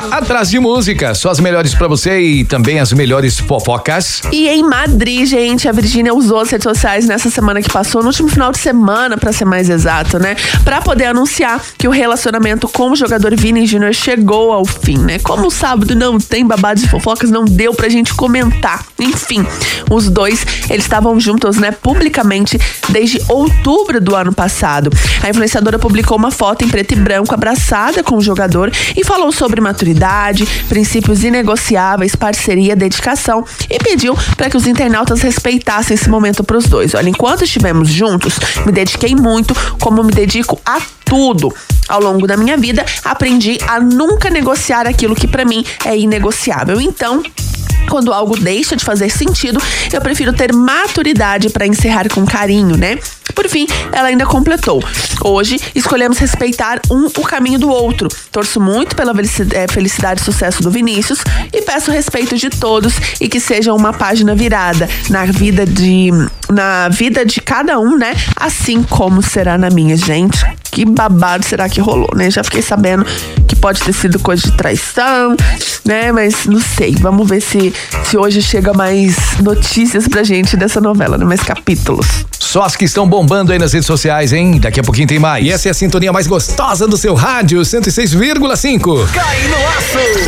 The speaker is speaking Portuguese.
Atrás de Música, só as melhores pra você e também as melhores fofocas. E em Madrid, gente, a Virgínia usou as redes sociais nessa semana que passou, no último final de semana, pra ser mais exato, né? Pra poder anunciar que o relacionamento com o jogador Vini Júnior chegou ao fim, né? Como o sábado não tem babados e fofocas, não deu pra gente comentar. Enfim, os dois, eles estavam juntos, né, publicamente desde outubro do ano passado. A influenciadora publicou uma foto em preto e branco abraçada com o jogador e falou sobre maturidade, princípios inegociáveis, parceria, dedicação e pediu para que os internautas respeitassem esse momento para os dois. Olha, enquanto estivemos juntos, me dediquei muito, como me dedico a tudo. Ao longo da minha vida, aprendi a nunca negociar aquilo que para mim é inegociável. Então, quando algo deixa de fazer sentido, eu prefiro ter maturidade para encerrar com carinho, né? Por fim, ela ainda completou: hoje escolhemos respeitar o caminho do outro. Torço muito pela felicidade e sucesso do Vinícius e peço respeito de todos e que seja uma página virada na vida de cada um, né? Assim como será na minha. Gente, que babado será que rolou, né? Já fiquei sabendo que pode ter sido coisa de traição, né? Mas não sei, vamos ver se hoje chega mais notícias pra gente dessa novela, né? Mais capítulos. Só as que estão bombando aí nas redes sociais, hein? Daqui a pouquinho tem mais. E essa é a sintonia mais gostosa do seu rádio, 106,5. Cai no Aço.